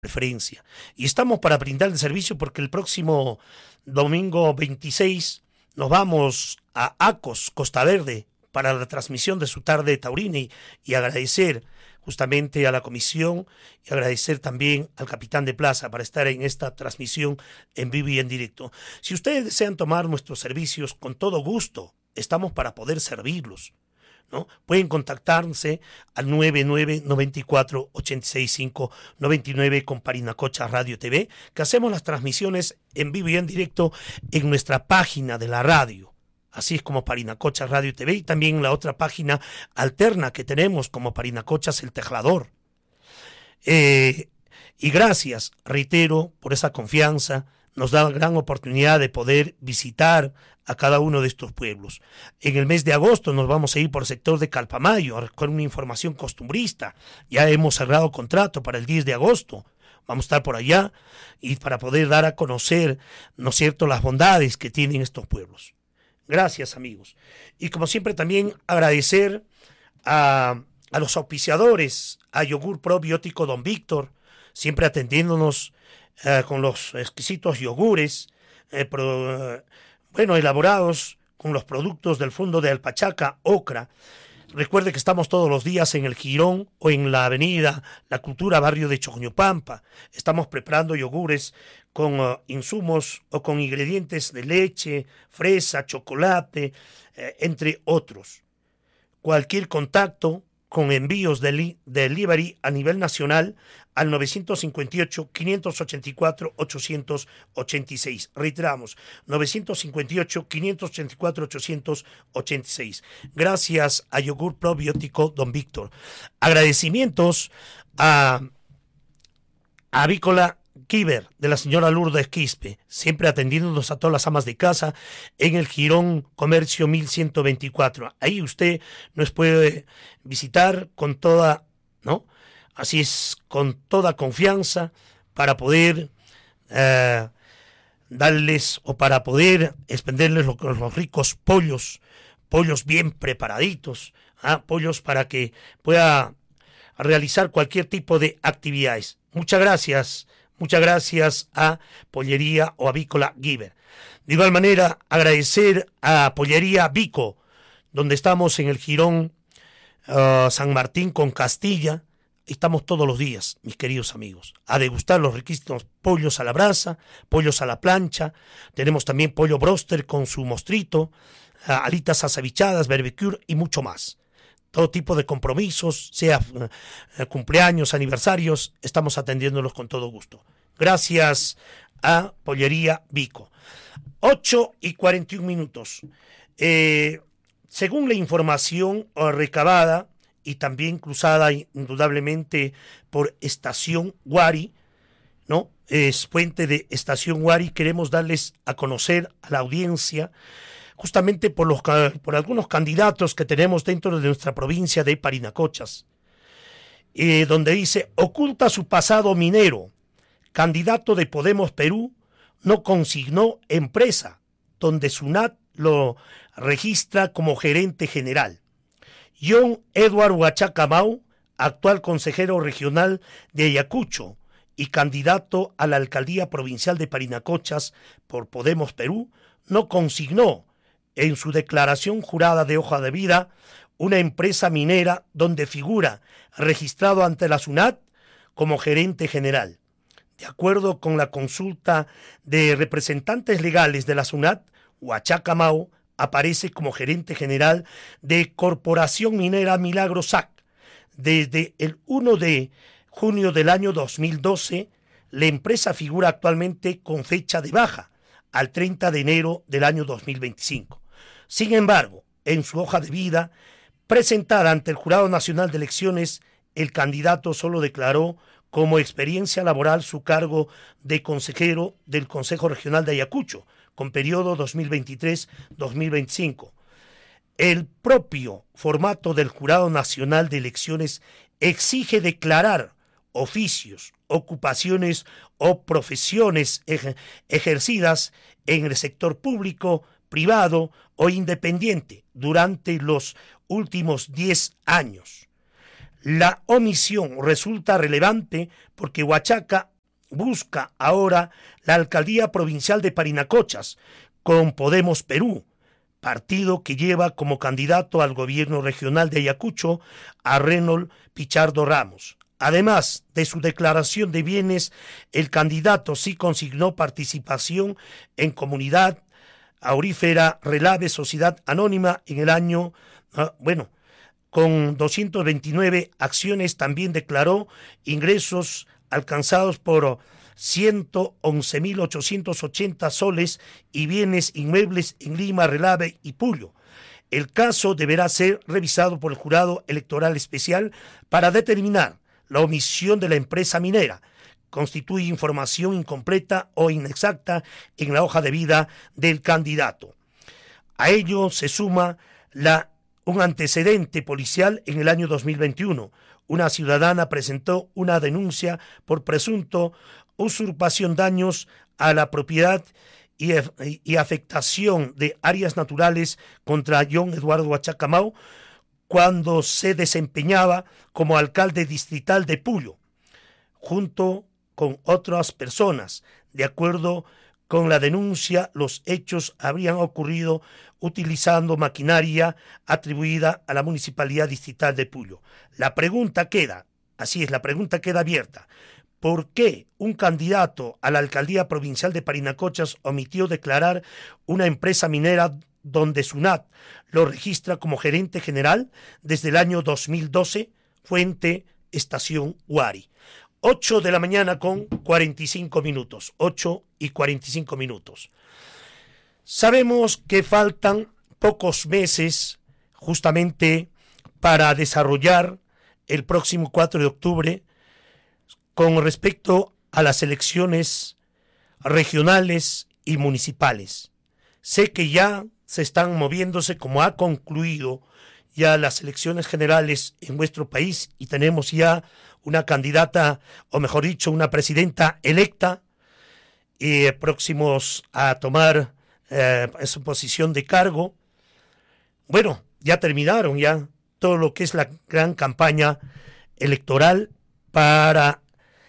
preferencia. Y estamos para brindar el servicio porque el próximo domingo 26 nos vamos a Acos, Costa Verde, para la transmisión de su tarde taurina y agradecer justamente a la comisión y agradecer también al capitán de plaza para estar en esta transmisión en vivo y en directo. Si ustedes desean tomar nuestros servicios, con todo gusto, estamos para poder servirlos, ¿no? Pueden contactarse al 99-94-865-99 con Parinacocha Radio TV, que hacemos las transmisiones en vivo y en directo en nuestra página de la radio. Así es como Parinacocha Radio TV y también la otra página alterna que tenemos como Parinacochas El Tejlador. Y gracias, reitero, por esa confianza. Nos da gran oportunidad de poder visitar a cada uno de estos pueblos. En el mes de agosto nos vamos a ir por el sector de Calpamayo con una información costumbrista. Ya hemos cerrado contrato para el 10 de agosto. Vamos a estar por allá y para poder dar a conocer, ¿no es cierto?, las bondades que tienen estos pueblos. Gracias, amigos. Y como siempre también agradecer a los auspiciadores, a Yogur Probiótico Don Víctor, siempre atendiéndonos con los exquisitos yogures, elaborados con los productos del Fondo de Alpachaca, Ocra. Recuerde que estamos todos los días en el Jirón o en la avenida La Cultura, barrio de Choñopampa. Estamos preparando yogures con insumos o con ingredientes de leche, fresa, chocolate, entre otros. Cualquier contacto con envíos de delivery a nivel nacional al 958-584-886. Reiteramos, 958-584-886. Gracias a Yogur Probiótico Don Víctor. Agradecimientos a Avícola Kiber, de la señora Lourdes Quispe, siempre atendiéndonos a todas las amas de casa en el Jirón Comercio 1124. Ahí usted nos puede visitar con toda, ¿no? Así es, con toda confianza para poder darles o para poder expenderles los ricos pollos bien preparaditos, pollos para que pueda realizar cualquier tipo de actividades. Muchas gracias a Pollería o Avícola Giver. De igual manera, agradecer a Pollería Vico, donde estamos en el Jirón San Martín con Castilla. Estamos todos los días, mis queridos amigos, a degustar los riquísimos pollos a la brasa, pollos a la plancha. Tenemos también pollo broster con su mostrito, alitas acevichadas, barbecue y mucho más. Todo tipo de compromisos, sea cumpleaños, aniversarios, estamos atendiéndolos con todo gusto. Gracias a Pollería Vico. 8:41. Según la información recabada y también cruzada indudablemente por Estación Guari, ¿no? Es fuente de Estación Guari, queremos darles a conocer a la audiencia justamente por algunos candidatos que tenemos dentro de nuestra provincia de Parinacochas, donde dice: oculta su pasado minero, candidato de Podemos Perú, no consignó empresa, donde SUNAT lo registra como gerente general. John Edward Huachaca Mau, actual consejero regional de Ayacucho y candidato a la alcaldía provincial de Parinacochas por Podemos Perú, no consignó en su declaración jurada de hoja de vida una empresa minera donde figura registrado ante la SUNAT como gerente general. De acuerdo con la consulta de representantes legales de la SUNAT, Huachaca Mau aparece como gerente general de Corporación Minera Milagro SAC. Desde el 1 de junio del año 2012, la empresa figura actualmente con fecha de baja al 30 de enero del año 2025. Sin embargo, en su hoja de vida presentada ante el Jurado Nacional de Elecciones, el candidato solo declaró como experiencia laboral su cargo de consejero del Consejo Regional de Ayacucho, con periodo 2023-2025. El propio formato del Jurado Nacional de Elecciones exige declarar oficios, ocupaciones o profesiones ejercidas en el sector público, privado o independiente durante los últimos 10 años. La omisión resulta relevante porque Huachaca busca ahora la alcaldía provincial de Parinacochas con Podemos Perú, partido que lleva como candidato al gobierno regional de Ayacucho a Reynold Pichardo Ramos. Además de su declaración de bienes, el candidato sí consignó participación en Comunidad Aurífera Relave Sociedad Anónima en el año, con 229 acciones. También declaró ingresos alcanzados por 111.880 soles y bienes inmuebles en Lima, Relave y Puyo. El caso deberá ser revisado por el Jurado Electoral Especial para determinar la omisión de la empresa minera. Constituye información incompleta o inexacta en la hoja de vida del candidato. A ello se suma un antecedente policial en el año 2021. Una ciudadana presentó una denuncia por presunto usurpación, daños a la propiedad y afectación de áreas naturales contra John Eduardo Achacamau cuando se desempeñaba como alcalde distrital de Puyo, junto con otras personas. De acuerdo con la denuncia, los hechos habrían ocurrido utilizando maquinaria atribuida a la Municipalidad Distrital de Puyo. La pregunta queda abierta. ¿Por qué un candidato a la alcaldía provincial de Parinacochas omitió declarar una empresa minera donde SUNAT lo registra como gerente general desde el año 2012? Fuente Estación Huari. 8 de la mañana con 45 minutos. 8:45. Sabemos que faltan pocos meses justamente para desarrollar el próximo 4 de octubre con respecto a las elecciones regionales y municipales. Sé que ya se están moviéndose, como ha concluido ya las elecciones generales en vuestro país y tenemos ya una candidata, o mejor dicho, una presidenta electa, próximos a tomar su posición de cargo. Bueno, ya terminaron ya todo lo que es la gran campaña electoral para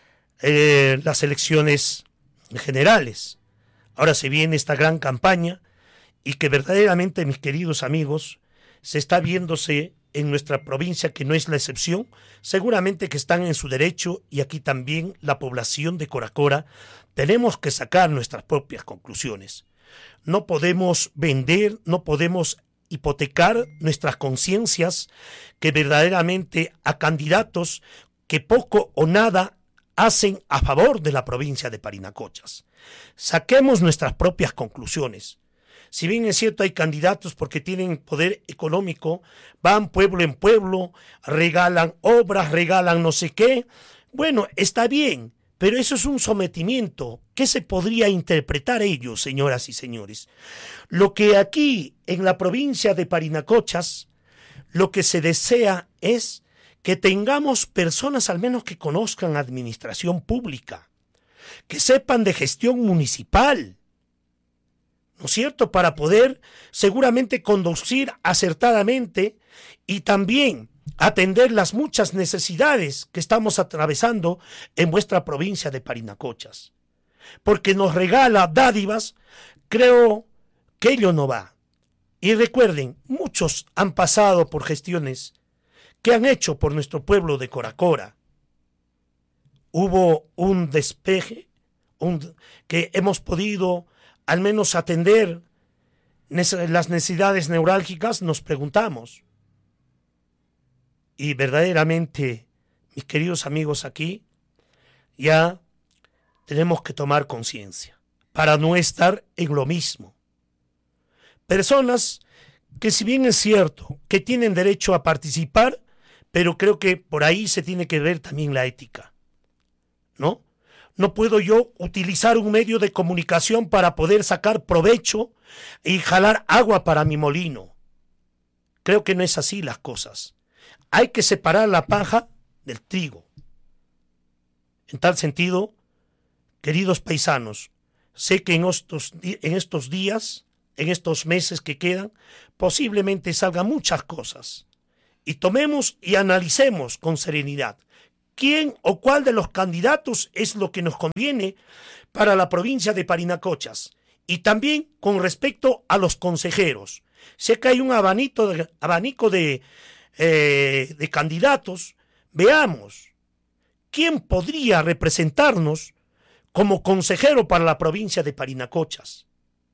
las elecciones generales. Ahora se viene esta gran campaña y que verdaderamente, mis queridos amigos, se está viéndose en nuestra provincia, que no es la excepción. Seguramente que están en su derecho, y aquí también la población de Coracora tenemos que sacar nuestras propias conclusiones. No podemos vender, no podemos hipotecar nuestras conciencias que verdaderamente a candidatos que poco o nada hacen a favor de la provincia de Parinacochas. Saquemos nuestras propias conclusiones. Si bien es cierto, hay candidatos porque tienen poder económico, van pueblo en pueblo, regalan obras, regalan no sé qué. Bueno, está bien, pero eso es un sometimiento. ¿Qué se podría interpretar ello, señoras y señores? Lo que aquí, en la provincia de Parinacochas, lo que se desea es que tengamos personas al menos que conozcan administración pública, que sepan de gestión municipal, ¿no es cierto?, para poder seguramente conducir acertadamente y también atender las muchas necesidades que estamos atravesando en vuestra provincia de Parinacochas. Porque nos regala dádivas, creo que ello no va. Y recuerden, muchos han pasado por gestiones que han hecho por nuestro pueblo de Coracora. Hubo un despeje, que hemos podido al menos atender las necesidades neurálgicas, nos preguntamos. Y verdaderamente, mis queridos amigos, aquí ya tenemos que tomar conciencia para no estar en lo mismo. Personas que, si bien es cierto que tienen derecho a participar, pero creo que por ahí se tiene que ver también la ética, ¿no? No puedo yo utilizar un medio de comunicación para poder sacar provecho y jalar agua para mi molino. Creo que no es así las cosas. Hay que separar la paja del trigo. En tal sentido, queridos paisanos, sé que en estos días, en estos meses que quedan, posiblemente salgan muchas cosas. Y tomemos y analicemos con serenidad quién o cuál de los candidatos es lo que nos conviene para la provincia de Parinacochas. Y también con respecto a los consejeros. Sé que hay un abanico de candidatos. Veamos quién podría representarnos como consejero para la provincia de Parinacochas.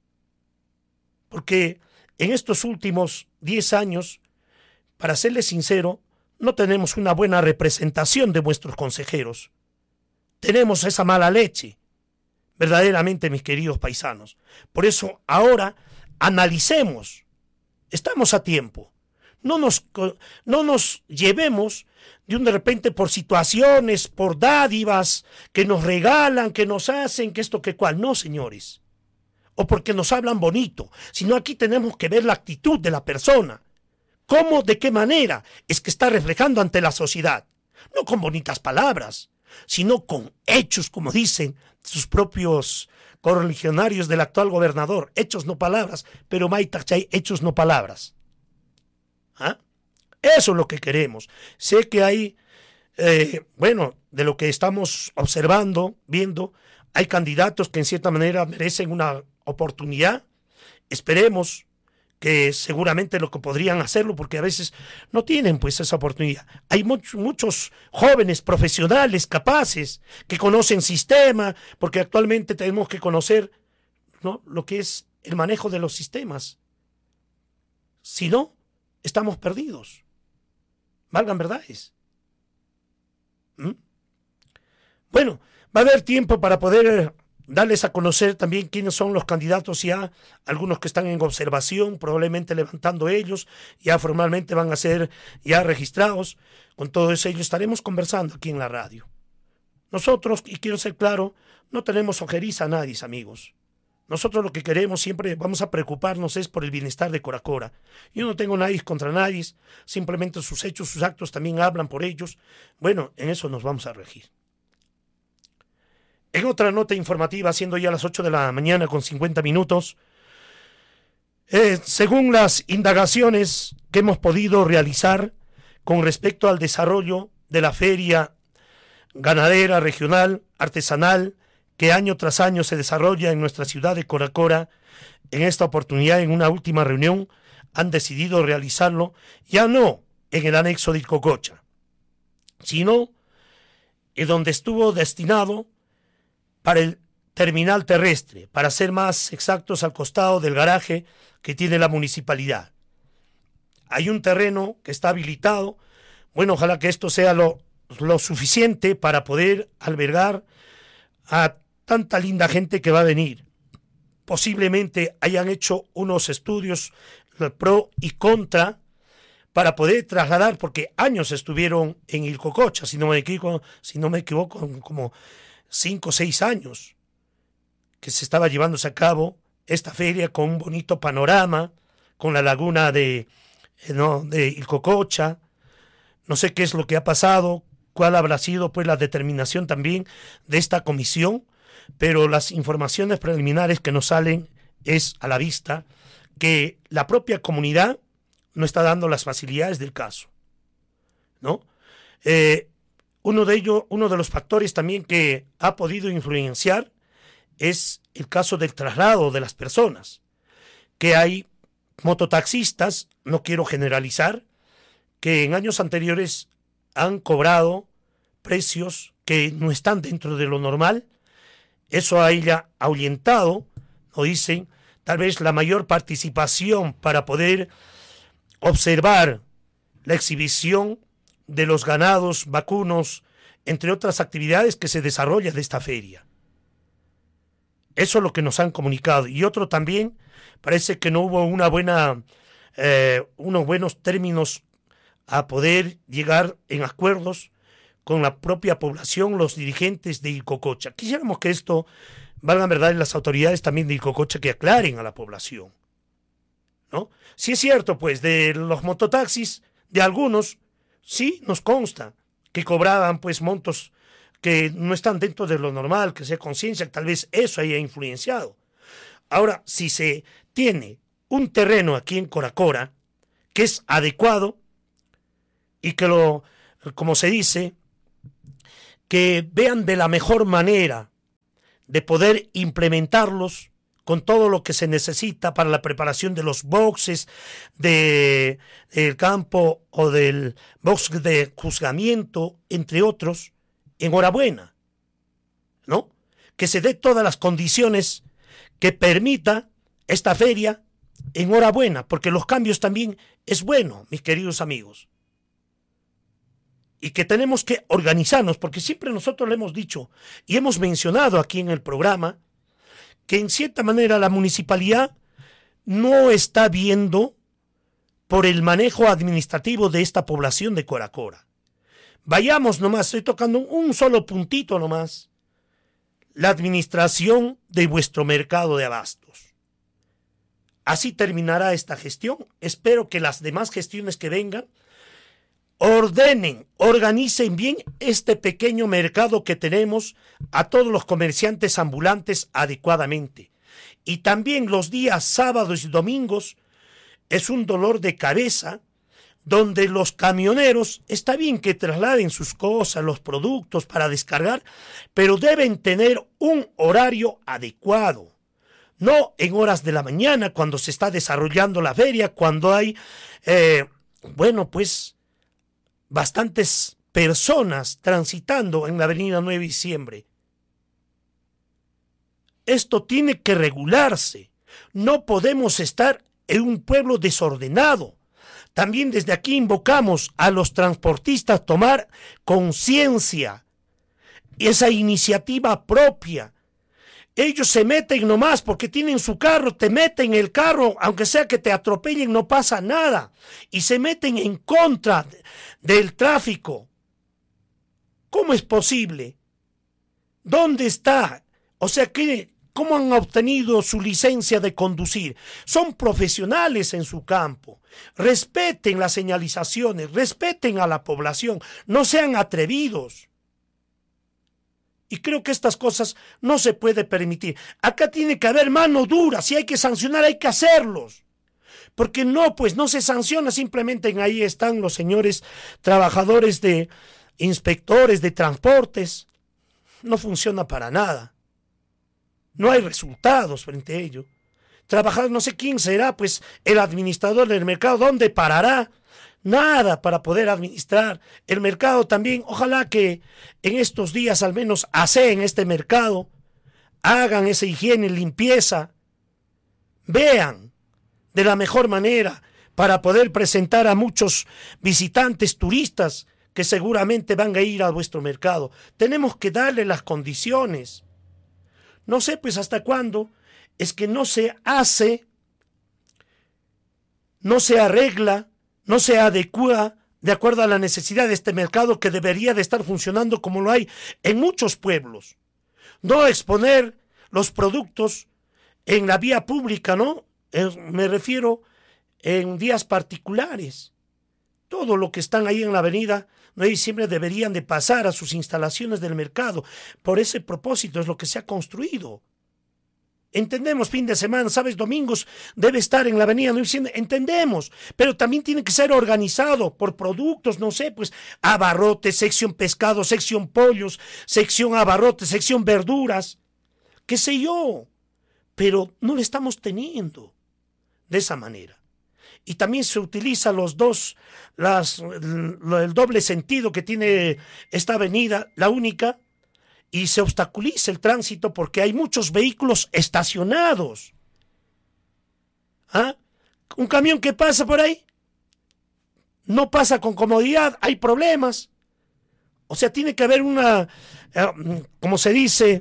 Porque en estos últimos 10 años, para serles sincero, no tenemos una buena representación de vuestros consejeros. Tenemos esa mala leche, verdaderamente, mis queridos paisanos. Por eso ahora analicemos. Estamos a tiempo. No nos llevemos de repente por situaciones, por dádivas que nos regalan, que nos hacen, que esto, que cual. No, señores. O porque nos hablan bonito. Sino aquí tenemos que ver la actitud de la persona. ¿Cómo, de qué manera es que está reflejando ante la sociedad? No con bonitas palabras, sino con hechos, como dicen sus propios correligionarios del actual gobernador. Hechos, no palabras, pero Maitachay, hechos, no palabras. ¿Ah? Eso es lo que queremos. Sé que hay, de lo que estamos observando, viendo, hay candidatos que en cierta manera merecen una oportunidad. Esperemos que seguramente lo que podrían hacerlo, porque a veces no tienen pues esa oportunidad. Hay muchos jóvenes profesionales capaces que conocen sistema, porque actualmente tenemos que conocer, ¿no?, lo que es el manejo de los sistemas. Si no, estamos perdidos. Valgan verdades. Bueno, va a haber tiempo para poder darles a conocer también quiénes son los candidatos ya, algunos que están en observación, probablemente levantando ellos, ya formalmente van a ser ya registrados. Con todo eso ellos estaremos conversando aquí en la radio. Nosotros, y quiero ser claro, no tenemos ojeriza a nadie, amigos. Nosotros lo que queremos, siempre vamos a preocuparnos es por el bienestar de Coracora. Yo no tengo nadie contra nadie, simplemente sus hechos, sus actos también hablan por ellos. Bueno, en eso nos vamos a regir. En otra nota informativa, siendo ya las 8 de la mañana con 50 minutos, según las indagaciones que hemos podido realizar con respecto al desarrollo de la feria ganadera regional, artesanal, que año tras año se desarrolla en nuestra ciudad de Coracora, en esta oportunidad, en una última reunión, han decidido realizarlo ya no en el anexo de Ilcococha, sino en donde estuvo destinado para el terminal terrestre, para ser más exactos, al costado del garaje que tiene la municipalidad. Hay un terreno que está habilitado. Bueno, ojalá que esto sea lo suficiente para poder albergar a tanta linda gente que va a venir. Posiblemente hayan hecho unos estudios pro y contra para poder trasladar, porque años estuvieron en Ilcococha, si no me equivoco, como 5 o 6 años que se estaba llevándose a cabo esta feria con un bonito panorama, con la laguna de Ilcococha. No sé qué es lo que ha pasado, cuál habrá sido pues la determinación también de esta comisión, pero las informaciones preliminares que nos salen es a la vista que la propia comunidad no está dando las facilidades del caso, ¿no? Uno de los factores también que ha podido influenciar es el caso del traslado de las personas, que hay mototaxistas, no quiero generalizar, que en años anteriores han cobrado precios que no están dentro de lo normal. Eso ha ahuyentado, o dicen, tal vez la mayor participación para poder observar la exhibición de los ganados vacunos, entre otras actividades que se desarrollan de esta feria. Eso es lo que nos han comunicado. Y otro también, parece que no hubo unos buenos términos a poder llegar en acuerdos con la propia población, los dirigentes de Ilcococha. Quisiéramos que esto, valgan verdad, las autoridades también de Ilcococha que aclaren a la población, ¿no? Si es cierto, pues, de los mototaxis, de algunos, sí nos consta que cobraban, pues, montos que no están dentro de lo normal, que sea conciencia, tal vez eso haya influenciado. Ahora, si se tiene un terreno aquí en Coracora que es adecuado y que como se dice, que vean de la mejor manera de poder implementarlos con todo lo que se necesita para la preparación de los boxes del campo o del box de juzgamiento, entre otros. Enhorabuena, ¿no? Que se dé todas las condiciones que permita esta feria. Enhorabuena, porque los cambios también es bueno, mis queridos amigos. Y que tenemos que organizarnos, porque siempre nosotros le hemos dicho y hemos mencionado aquí en el programa que en cierta manera la municipalidad no está viendo por el manejo administrativo de esta población de Coracora. Vayamos nomás, estoy tocando un solo puntito nomás, la administración de vuestro mercado de abastos. Así terminará esta gestión. Espero que las demás gestiones que vengan ordenen, organicen bien este pequeño mercado que tenemos, a todos los comerciantes ambulantes adecuadamente. Y también los días sábados y domingos es un dolor de cabeza, donde los camioneros, está bien que trasladen sus cosas, los productos para descargar, pero deben tener un horario adecuado. No en horas de la mañana, cuando se está desarrollando la feria, cuando hay, bastantes personas transitando en la avenida 9 de diciembre. Esto tiene que regularse. No podemos estar en un pueblo desordenado. También desde aquí invocamos a los transportistas tomar conciencia, esa iniciativa propia. Ellos se meten nomás porque tienen su carro, te meten el carro, aunque sea que te atropellen, no pasa nada. Y se meten en contra del tráfico. ¿Cómo es posible? ¿Dónde está? O sea, ¿cómo han obtenido su licencia de conducir? Son profesionales en su campo. Respeten las señalizaciones, respeten a la población, no sean atrevidos. Y creo que estas cosas no se puede permitir. Acá tiene que haber mano dura. Si hay que sancionar, hay que hacerlos. Porque no, pues no se sanciona simplemente en ahí están los señores trabajadores de inspectores de transportes. No funciona para nada. No hay resultados frente a ello. Trabajar, no sé quién será, pues el administrador del mercado, ¿dónde parará? Nada para poder administrar el mercado también. Ojalá que en estos días al menos aseen este mercado, hagan esa higiene, limpieza, vean de la mejor manera para poder presentar a muchos visitantes, turistas que seguramente van a ir a vuestro mercado. Tenemos que darle las condiciones. No sé pues hasta cuándo es que no se hace, no se arregla, no se adecua de acuerdo a la necesidad de este mercado que debería de estar funcionando como lo hay en muchos pueblos. No exponer los productos en la vía pública, ¿no? Me refiero en días particulares. Todo lo que están ahí en la avenida 9 de diciembre deberían de pasar a sus instalaciones del mercado. Por ese propósito es lo que se ha construido. Entendemos fin de semana, sabes, domingos debe estar en la avenida 9 de diciembre, entendemos, pero también tiene que ser organizado por productos, no sé, pues abarrotes, sección pescado, sección pollos, sección abarrotes, sección verduras, qué sé yo, pero no lo estamos teniendo de esa manera. Y también se utiliza el doble sentido que tiene esta avenida, la única, y se obstaculiza el tránsito porque hay muchos vehículos estacionados. ¿Ah? Un camión que pasa por ahí no pasa con comodidad, hay problemas. O sea, tiene que haber una, como se dice,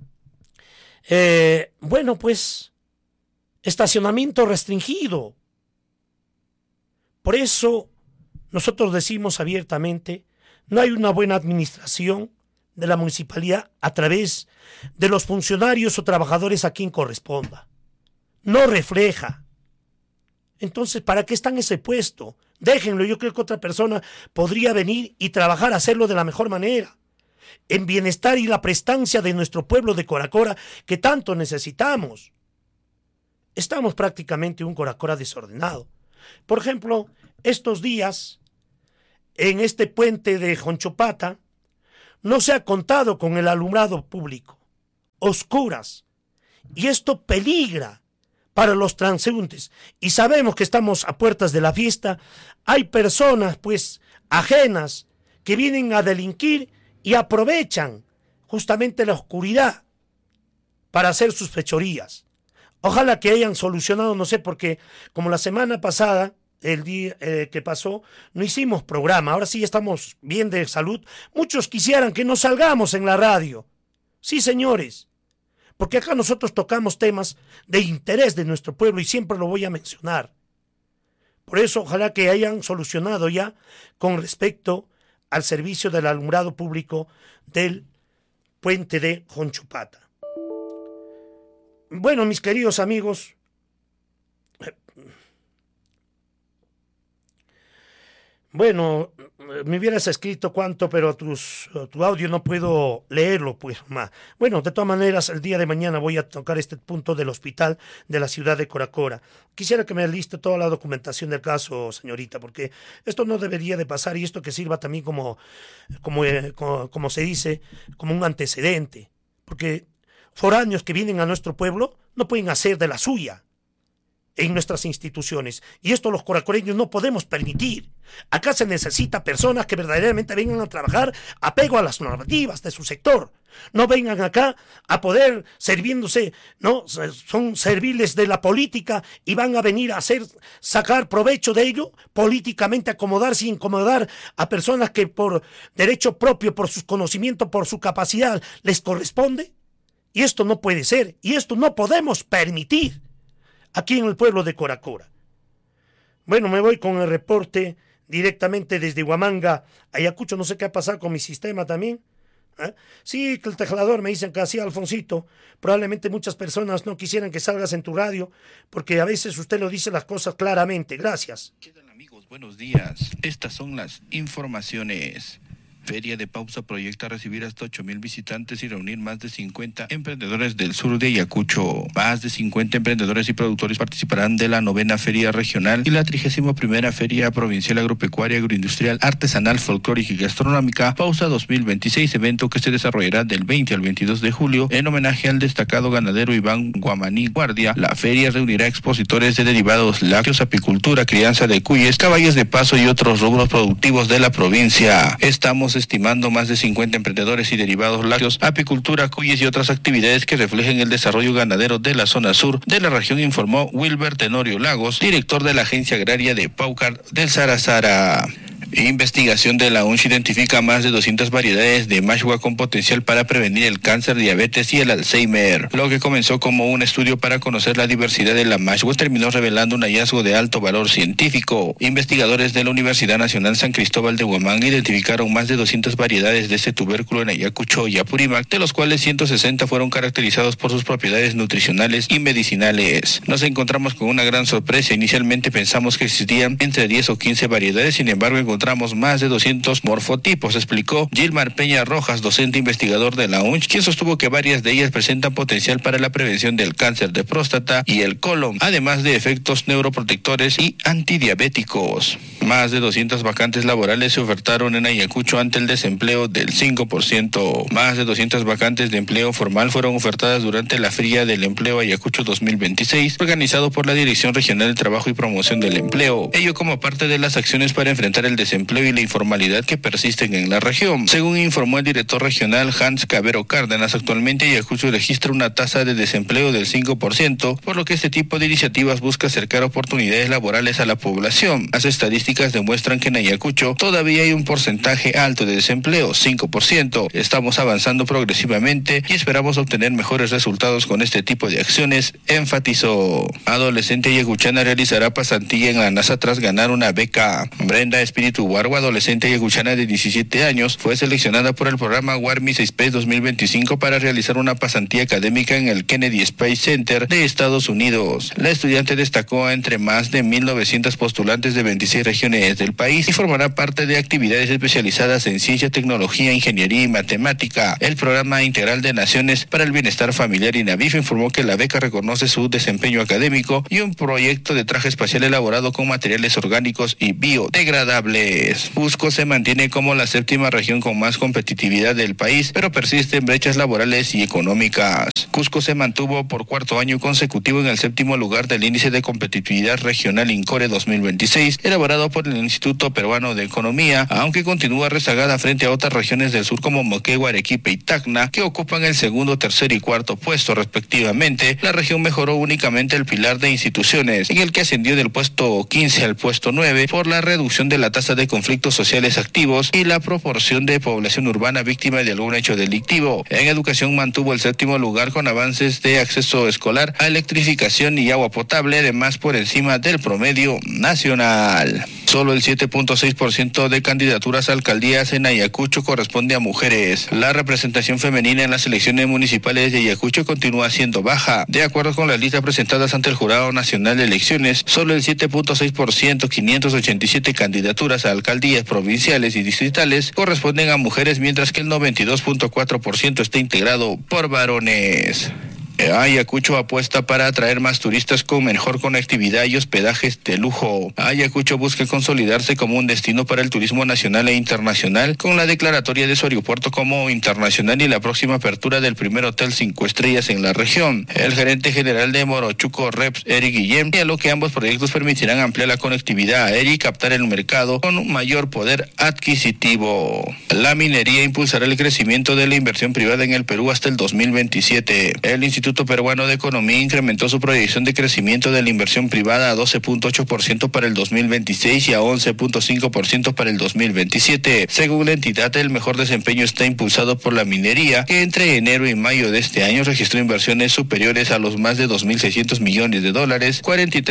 estacionamiento restringido. Por eso nosotros decimos abiertamente, no hay una buena administración de la municipalidad a través de los funcionarios o trabajadores a quien corresponda. No refleja. Entonces, ¿para qué está en ese puesto? Déjenlo, yo creo que otra persona podría venir y trabajar, hacerlo de la mejor manera, en bienestar y la prestancia de nuestro pueblo de Coracora que tanto necesitamos. Estamos prácticamente un Coracora desordenado. Por ejemplo, estos días, en este puente de Honchopata, no se ha contado con el alumbrado público, oscuras, y esto peligra para los transeúntes. Y sabemos que estamos a puertas de la fiesta, hay personas pues ajenas que vienen a delinquir y aprovechan justamente la oscuridad para hacer sus fechorías. Ojalá que hayan solucionado, no sé, porque como la semana pasada, el día que pasó, no hicimos programa, ahora sí estamos bien de salud, muchos quisieran que no salgamos en la radio. Sí, señores, porque acá nosotros tocamos temas de interés de nuestro pueblo y siempre lo voy a mencionar. Por eso, ojalá que hayan solucionado ya con respecto al servicio del alumbrado público del puente de Honchupata. Bueno, mis queridos amigos, bueno, me hubieras escrito cuánto, pero tu audio no puedo leerlo, pues, ma. Bueno, de todas maneras, el día de mañana voy a tocar este punto del hospital de la ciudad de Coracora. Quisiera que me liste toda la documentación del caso, señorita, porque esto no debería de pasar y esto que sirva también como se dice, como un antecedente. Porque foráneos que vienen a nuestro pueblo no pueden hacer de la suya en nuestras instituciones. Y esto los coracoreños no podemos permitir. Acá se necesita personas que verdaderamente vengan a trabajar apego a las normativas de su sector. No vengan acá a poder sirviéndose, ¿no? Son serviles de la política y van a venir a sacar provecho de ello, políticamente acomodarse y incomodar a personas que por derecho propio, por sus conocimientos, por su capacidad, les corresponde. Y esto no puede ser. Y esto no podemos permitir aquí en el pueblo de Coracora. Bueno, me voy con el reporte directamente desde Huamanga, Ayacucho. No sé qué ha pasado con mi sistema también. Sí, que el teclador me dicen que así, Alfonsito. Probablemente muchas personas no quisieran que salgas en tu radio, porque a veces usted lo dice las cosas claramente. Gracias. ¿Qué tal, amigos? Buenos días. Estas son las informaciones. Feria de Pausa proyecta recibir hasta 8,000 visitantes y reunir más de 50 emprendedores del sur de Ayacucho. Más de 50 emprendedores y productores participarán de la 9ª Feria Regional y la 31ª Feria Provincial Agropecuaria, Agroindustrial, Artesanal, Folclórica y Gastronómica, Pausa 2026, evento que se desarrollará del 20 al 22 de julio en homenaje al destacado ganadero Iván Guamaní Guardia. La feria reunirá expositores de derivados lácteos, apicultura, crianza de cuyes, caballos de paso y otros rubros productivos de la provincia. Estamos estimando más de 50 emprendedores y derivados lácteos, apicultura, cuyes y otras actividades que reflejen el desarrollo ganadero de la zona sur de la región, informó Wilber Tenorio Lagos, director de la Agencia Agraria de Paucar del Sarasara. Investigación de la UNCH identifica más de 200 variedades de mashua con potencial para prevenir el cáncer, diabetes y el Alzheimer. Lo que comenzó como un estudio para conocer la diversidad de la mashua terminó revelando un hallazgo de alto valor científico. Investigadores de la Universidad Nacional San Cristóbal de Huamanga identificaron más de 200 variedades de este tubérculo en Ayacucho y Apurímac, de los cuales 160 fueron caracterizados por sus propiedades nutricionales y medicinales. Nos encontramos con una gran sorpresa. Inicialmente pensamos que existían entre 10 o 15 variedades, sin embargo encontramos más de 200 morfotipos, explicó Gilmar Peña Rojas, docente investigador de la UNCH, quien sostuvo que varias de ellas presentan potencial para la prevención del cáncer de próstata y el colon, además de efectos neuroprotectores y antidiabéticos. Más de 200 vacantes laborales se ofertaron en Ayacucho ante el desempleo del 5%. Más de 200 vacantes de empleo formal fueron ofertadas durante la Feria del Empleo Ayacucho 2026, organizado por la Dirección Regional de Trabajo y Promoción del Empleo. Ello como parte de las acciones para enfrentar el desempleo y la informalidad que persisten en la región. Según informó el director regional Hans Cabero Cárdenas, actualmente Ayacucho registra una tasa de desempleo del 5%, por lo que este tipo de iniciativas busca acercar oportunidades laborales a la población. Las estadísticas demuestran que en Ayacucho todavía hay un porcentaje alto de desempleo, 5%. Estamos avanzando progresivamente y esperamos obtener mejores resultados con este tipo de acciones, enfatizó. Adolescente ayacuchana realizará pasantía en la NASA tras ganar una beca. Brenda Espíritu Guargo, adolescente ayacuchana de 17 años, fue seleccionada por el programa Warmis Space 2025 para realizar una pasantía académica en el Kennedy Space Center de Estados Unidos. La estudiante destacó entre más de 1,900 postulantes de 26 regiones del país y formará parte de actividades especializadas en ciencia, tecnología, ingeniería y matemática. El Programa Integral de Naciones para el Bienestar Familiar INAVIF informó que la beca reconoce su desempeño académico y un proyecto de traje espacial elaborado con materiales orgánicos y biodegradables. dólares. Cusco se mantiene como la séptima región con más competitividad del país, pero persisten brechas laborales y económicas. Cusco se mantuvo por cuarto año consecutivo en el séptimo lugar del índice de competitividad regional INCORE 2026, elaborado por el Instituto Peruano de Economía, aunque continúa rezagada frente a otras regiones del sur como Moquegua, Arequipa y Tacna, que ocupan el segundo, tercer y cuarto puesto respectivamente. La región mejoró únicamente el pilar de instituciones, en el que ascendió del puesto 15 al puesto 9 por la reducción de la tasa de conflictos sociales activos y la proporción de población urbana víctima de algún hecho delictivo. En educación mantuvo el séptimo lugar con avances de acceso escolar a electrificación y agua potable, además por encima del promedio nacional. Solo el 7.6% de candidaturas a alcaldías en Ayacucho corresponde a mujeres. La representación femenina en las elecciones municipales de Ayacucho continúa siendo baja. De acuerdo con las listas presentadas ante el Jurado Nacional de Elecciones, solo el 7.6%, 587 candidaturas a alcaldías provinciales y distritales, corresponden a mujeres, mientras que el 92.4% está integrado por varones. Ayacucho apuesta para atraer más turistas con mejor conectividad y hospedajes de lujo. Ayacucho busca consolidarse como un destino para el turismo nacional e internacional, con la declaratoria de su aeropuerto como internacional y la próxima apertura del primer hotel 5 estrellas en la región. El gerente general de Morochuco Reps, Eric Guillem, señaló que ambos proyectos permitirán ampliar la conectividad aérea y captar el mercado con un mayor poder adquisitivo. La minería impulsará el crecimiento de la inversión privada en el Perú hasta el 2027. El Instituto Peruano de Economía incrementó su proyección de crecimiento de la inversión privada a 12.8% para el 2026 y a 11.5% para el 2027. Según la entidad, el mejor desempeño está impulsado por la minería, que entre enero y mayo de este año registró inversiones superiores a los más de 2.600 millones de dólares,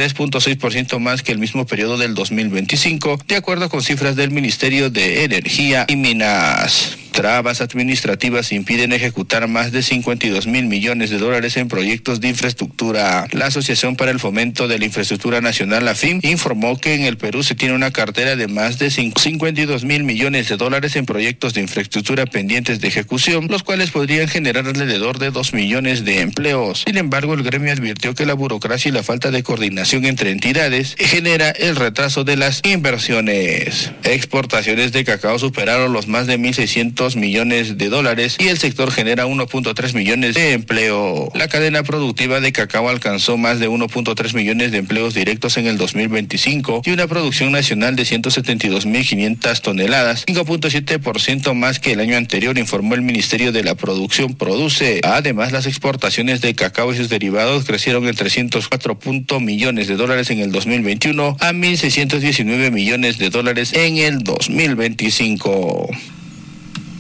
43.6% más que el mismo periodo del 2025, de acuerdo con cifras del Ministerio de Energía y Minas. Trabas administrativas impiden ejecutar más de 52.000 millones de dólares en proyectos de infraestructura. La Asociación para el Fomento de la Infraestructura Nacional, AFIM, informó que en el Perú se tiene una cartera de más de 52.000 millones de dólares en proyectos de infraestructura pendientes de ejecución, los cuales podrían generar alrededor de 2 millones de empleos. Sin embargo, el gremio advirtió que la burocracia y la falta de coordinación entre entidades genera el retraso de las inversiones. Exportaciones de cacao superaron los más de 1.600 millones de dólares y el sector genera 1.3 millones de empleo. La cadena productiva de cacao alcanzó más de 1.3 millones de empleos directos en el 2025 y una producción nacional de 172.500 toneladas, 5.7% más que el año anterior, informó el Ministerio de la Producción Produce. Además, las exportaciones de cacao y sus derivados crecieron en 304 millones de dólares en el 2021 a 1.619 millones de dólares en el 2025.